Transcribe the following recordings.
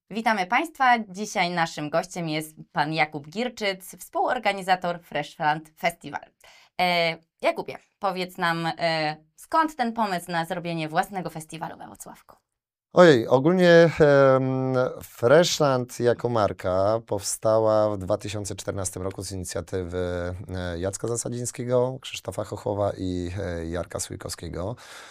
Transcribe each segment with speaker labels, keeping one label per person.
Speaker 1: Witamy Państwa. Dzisiaj naszym gościem jest pan Jakub Girczyc, współorganizator Freshland Festival. Jakubie, powiedz nam, skąd ten pomysł na zrobienie własnego festiwalu we Włocławku?
Speaker 2: Ojej, ogólnie Freshland jako marka powstała w 2014 roku z inicjatywy Jacka Zasadzińskiego, Krzysztofa Chochowa i Jarka Sujkowskiego.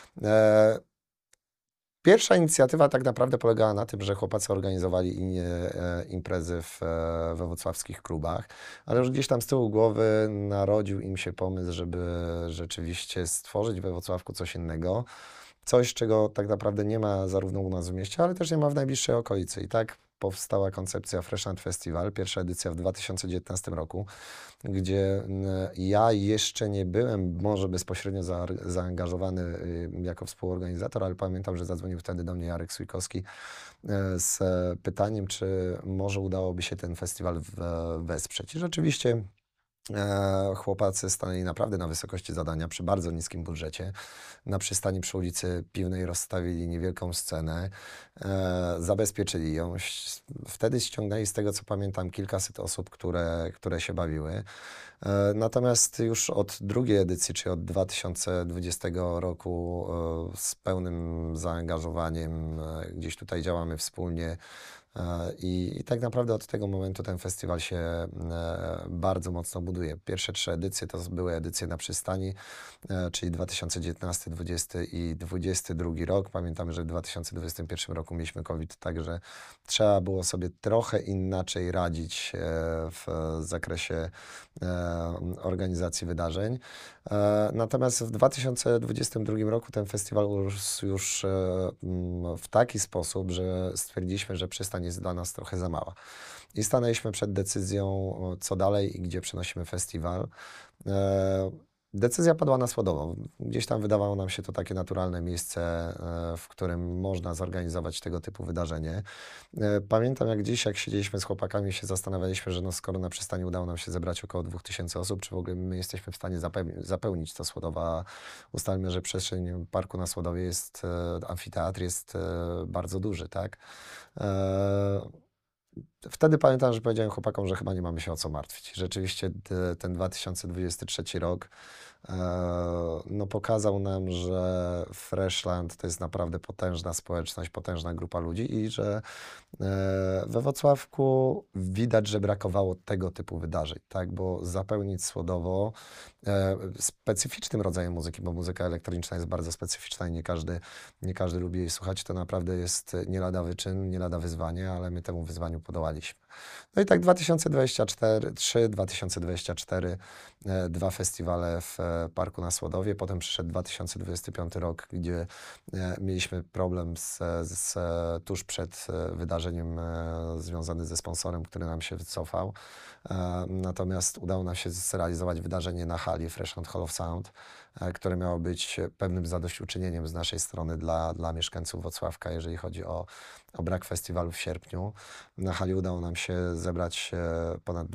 Speaker 2: Pierwsza inicjatywa tak naprawdę polegała na tym, że chłopacy organizowali imprezy we wrocławskich klubach, ale już gdzieś tam z tyłu głowy narodził im się pomysł, żeby rzeczywiście stworzyć we Wrocławku coś innego. Coś, czego tak naprawdę nie ma zarówno u nas w mieście, ale też nie ma w najbliższej okolicy. I tak powstała koncepcja Freshland Festival, pierwsza edycja w 2019 roku, gdzie ja jeszcze nie byłem może bezpośrednio zaangażowany jako współorganizator, ale pamiętam, że zadzwonił wtedy do mnie Jarek Sujkowski z pytaniem, czy może udałoby się ten festiwal wesprzeć. I rzeczywiście chłopacy stanęli naprawdę na wysokości zadania przy bardzo niskim budżecie. Na przystani przy ulicy Piwnej rozstawili niewielką scenę, zabezpieczyli ją. Wtedy ściągnęli, z tego co pamiętam, kilkaset osób, które się bawiły. Natomiast już od drugiej edycji, czyli od 2020 roku z pełnym zaangażowaniem gdzieś tutaj działamy wspólnie. I tak naprawdę od tego momentu ten festiwal się bardzo mocno buduje. Pierwsze 3 edycje to były edycje na przystani, czyli 2019, 2020 i 2022 rok. Pamiętamy, że w 2021 roku mieliśmy COVID, także trzeba było sobie trochę inaczej radzić w zakresie organizacji wydarzeń. Natomiast w 2022 roku ten festiwal urósł już w taki sposób, że stwierdziliśmy, że przystań jest dla nas trochę za mała. I stanęliśmy przed decyzją, co dalej i gdzie przenosimy festiwal. Decyzja padła na Słodowo. Gdzieś tam wydawało nam się to takie naturalne miejsce, w którym można zorganizować tego typu wydarzenie. Pamiętam jak dziś, jak siedzieliśmy z chłopakami, się zastanawialiśmy, że no skoro na przystani udało nam się zebrać około 2000 osób, czy w ogóle my jesteśmy w stanie zapełnić to Słodowa. Ustalmy, że przestrzeń parku na Słodowie jest, amfiteatr jest bardzo duży, tak? Wtedy pamiętam, że powiedziałem chłopakom, że chyba nie mamy się o co martwić. Rzeczywiście ten 2023 rok no pokazał nam, że Freshland to jest naprawdę potężna społeczność, potężna grupa ludzi i że we Wrocławku widać, że brakowało tego typu wydarzeń, tak? Bo zapełnić Słodowo specyficznym rodzajem muzyki, bo muzyka elektroniczna jest bardzo specyficzna i nie każdy lubi jej słuchać, to naprawdę jest nie lada wyczyn, nie lada wyzwanie, ale my temu wyzwaniu podołaliśmy. No i tak 2023-2024 2 festiwale w Parku na Słodowie, potem przyszedł 2025 rok, gdzie mieliśmy problem tuż przed wydarzeniem związany ze sponsorem, który nam się wycofał. Natomiast udało nam się zrealizować wydarzenie na hali Freshland Hall of Sound, które miało być pewnym zadośćuczynieniem z naszej strony dla mieszkańców Wrocławka, jeżeli chodzi o brak festiwalu w sierpniu. Na hali udało nam się zebrać ponad